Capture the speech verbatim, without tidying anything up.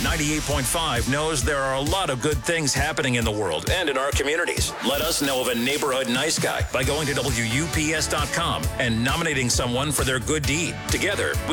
ninety-eight point five knows there are a lot of good things happening in the world and in our communities. Let us know of a neighborhood nice guy by going to W U P S dot com and nominating someone for their good deed. Together, we